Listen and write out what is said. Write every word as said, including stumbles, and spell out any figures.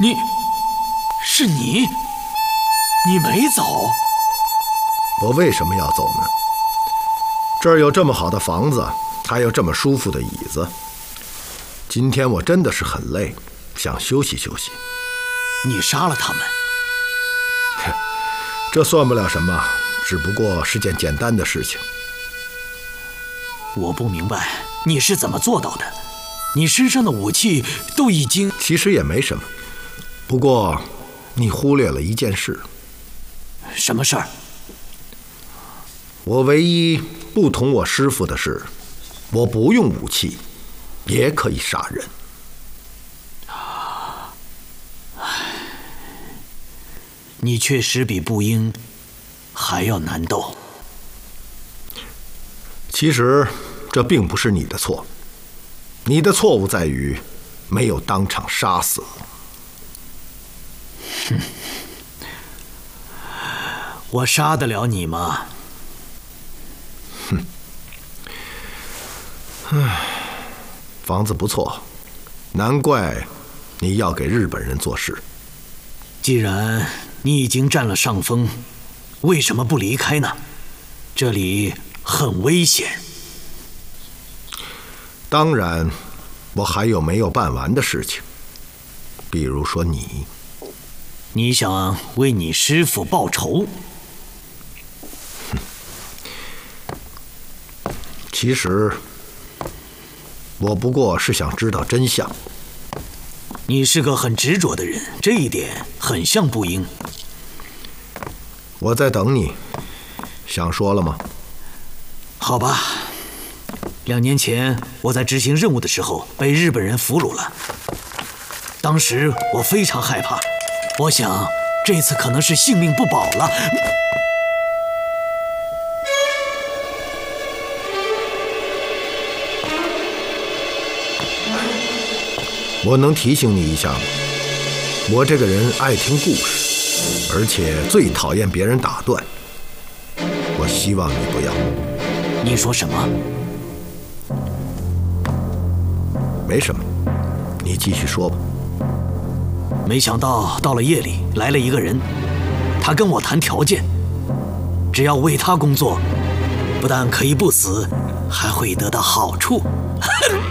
你，是你？你没走？ 我为什么要走呢？这儿有这么好的房子，还有这么舒服的椅子。今天我真的是很累，想休息休息。 你杀了他们？ 这算不了什么，只不过是件简单的事情。 我不明白你是怎么做到的。你身上的武器都已经…… 其实也没什么，不过你忽略了一件事。 什么事儿？ 我唯一不同我师父的是，我不用武器也可以杀人。 你确实比步英还要难斗。 其实这并不是你的错，你的错误在于没有当场杀死。 哼，我杀得了你吗？ 哼，唉，房子不错，难怪你要给日本人做事。 既然你已经占了上风，为什么不离开呢？这里很危险。 当然，我还有没有办完的事情，比如说你。 你想为你师父报仇？ 其实，我不过是想知道真相。 你是个很执着的人，这一点很像步英。 我在等你，想说了吗？ 好吧，两年前我在执行任务的时候被日本人俘虏了，当时我非常害怕，我想这次可能是性命不保了。 我能提醒你一下吗？我这个人爱听故事，而且最讨厌别人打断。我希望你不要。 你说什么？ 没什么，你继续说吧。 没想到到了夜里来了一个人，他跟我谈条件，只要为他工作，不但可以不死，还会得到好处。